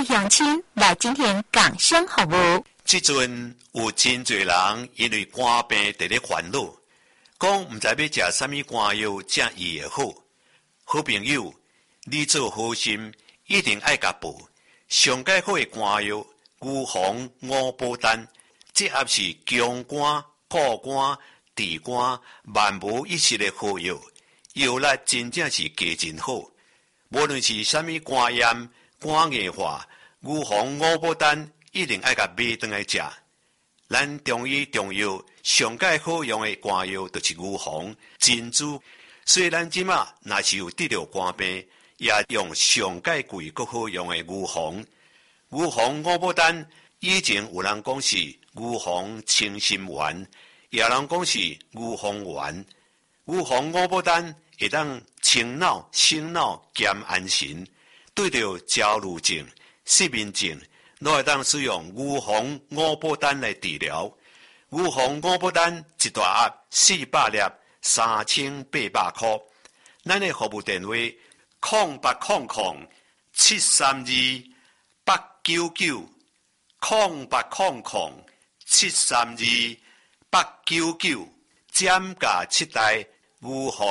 乡亲来今天讲声服务。 即阵有真侪人因为肝病伫咧烦恼，讲毋知要食啥物肝药才医会好。好朋友，你做好心一定爱甲报上介好的肝药牛黄五宝丹，这也是强肝、固肝、治肝、万无一失的好药，药力真正是加真好。无论是啥物肝炎、肝硬化，牛黄五宝丹一定爱甲买转来食。咱中医中药上介好用的肝药就是牛黄、珍珠。所以咱即马若是有得着肝病，也用上介贵阁好用的牛黄。牛黄五宝丹以前有人讲是牛黄清心丸，也有人讲是牛黄丸。牛黄五宝丹会当清脑、醒脑、兼安神，对着焦虑症、失眠症，都会当使用牛黄五宝丹来治疗。牛黄五宝丹一大盒400粒，3800块。咱的服务电话：0800-899-732-899，减价7袋牛黄。